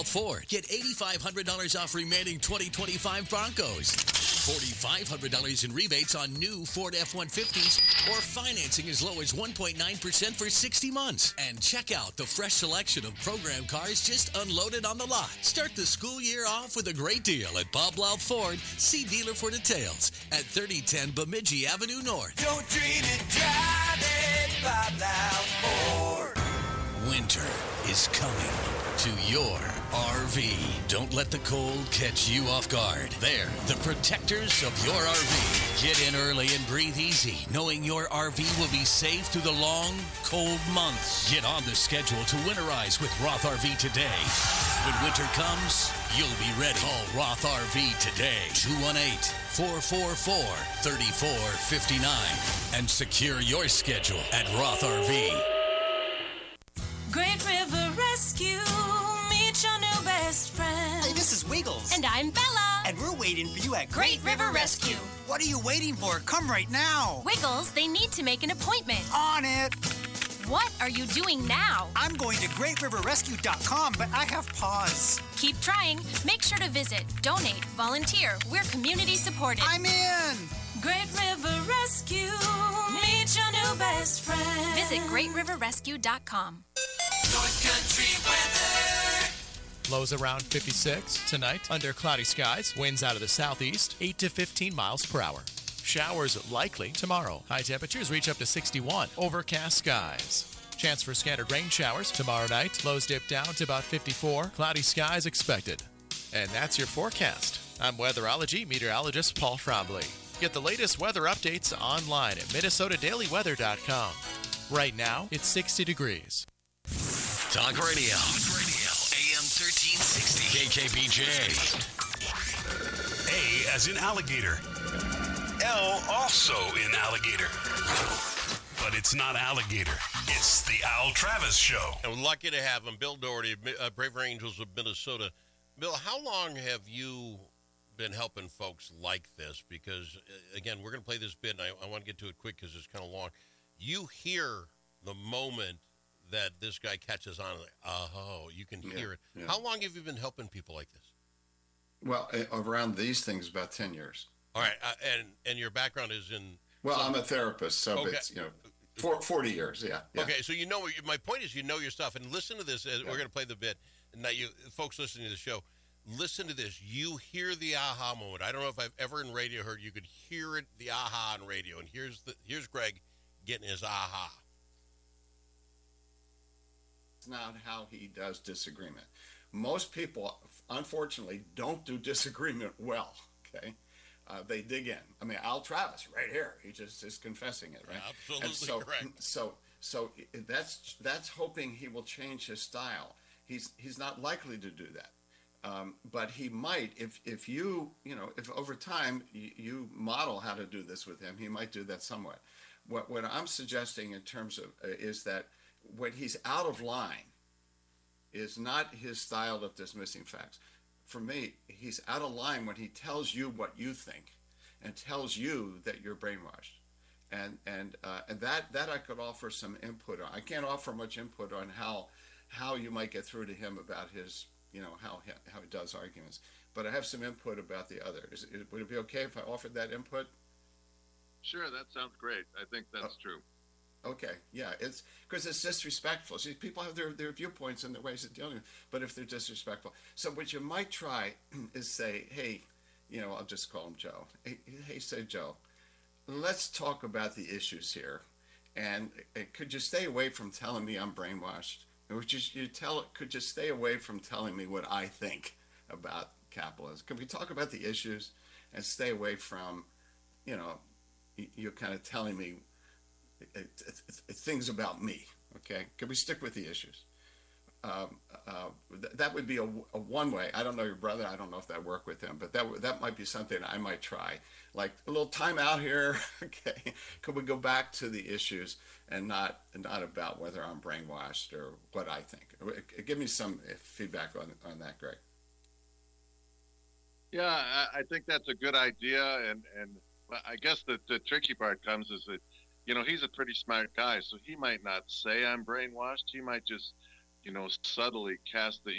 Ford. Get $8,500 off remaining 2025 Broncos. $4,500 in rebates on new Ford F-150s or financing as low as 1.9% for 60 months. And check out the fresh selection of program cars just unloaded on the lot. Start the school year off with a great deal at Bob Louth Ford. See dealer for details at 3010 Bemidji Avenue North. Don't dream it, drive it, Bob Louth Ford. Winter is coming to your RV. Don't let the cold catch you off guard. They're the protectors of your RV. Get in early and breathe easy, knowing your RV will be safe through the long, cold months. Get on the schedule to winterize with Roth RV today. When winter comes, you'll be ready. Call Roth RV today, 218-444-3459, and secure your schedule at Roth RV. Great River Rescue, meet your new best friend. Hey, this is Wiggles. And I'm Bella. And we're waiting for you at Great River Rescue. What are you waiting for? Come right now. Wiggles, they need to make an appointment. On it. What are you doing now? I'm going to GreatRiverRescue.com, but I have pause. Keep trying. Make sure to visit, donate, volunteer. We're community supported. I'm in. Great River Rescue, meet your new best friend. Visit GreatRiverRescue.com. North Country weather. Lows around 56 tonight under cloudy skies. Winds out of the southeast, 8 to 15 miles per hour. Showers likely tomorrow. High temperatures reach up to 61. Overcast skies. Chance for scattered rain showers tomorrow night. Lows dip down to about 54. Cloudy skies expected. And that's your forecast. I'm weatherology meteorologist Paul Trombley. Get the latest weather updates online at MinnesotaDailyWeather.com. Right now, it's 60 degrees. Talk Radio. AM 1360. KKBJ. A as in alligator. L also in alligator. But it's not alligator. It's the Al Travis Show. And we're lucky to have him, Bill Doherty, Braver Angels of Minnesota. Bill, how long have you been helping folks like this? Because, again, we're going to play this bit, and I want to get to it quick because it's kind of long. You hear the moment that this guy catches on, like, oh, you can hear it. Yeah. How long have you been helping people like this? Well, around these things, about 10 years. All right, and your background is in... Well, I'm a therapist, so Okay. it's, 40 years, yeah. Okay, so my point is you know your stuff, and listen to this. We're going to play the bit. Now, you folks listening to the show, listen to this. You hear the aha moment. I don't know if I've ever in radio heard you could hear it, the aha on radio. And here's Greg getting his aha. It's not how he does disagreement. Most people, unfortunately, don't do disagreement well, okay? They dig in. I mean, Al Travis, right here, he just is confessing it, right? Absolutely correct. So that's hoping he will change his style. He's not likely to do that. But he might, if you if over time you model how to do this with him, he might do that somewhat. What I'm suggesting in terms of is that when he's out of line is not his style of dismissing facts. For me, he's out of line when he tells you what you think and tells you that you're brainwashed. And that I could offer some input on. I can't offer much input on how you might get through to him about his, how he does arguments. But I have some input about the other. Would it be okay if I offered that input? Sure, that sounds great. I think that's true. Okay, yeah, it's because it's disrespectful. See, people have their viewpoints and their ways of dealing with it, but if they're disrespectful. So what you might try is say, hey, I'll just call him Joe. Hey, say, Joe, let's talk about the issues here. And could you stay away from telling me I'm brainwashed? Could you stay away from telling me what I think about capitalism? Can we talk about the issues and stay away from, you kind of telling me things about me, okay? Can we stick with the issues? That would be a one way. I don't know your brother. I don't know if that worked with him, but that might be something I might try. Like a little time out here, okay? Could we go back to the issues and not about whether I'm brainwashed or what I think? Give me some feedback on that, Greg. Yeah, I think that's a good idea, and I guess the tricky part comes is that he's a pretty smart guy, so he might not say I'm brainwashed. He might just, subtly cast the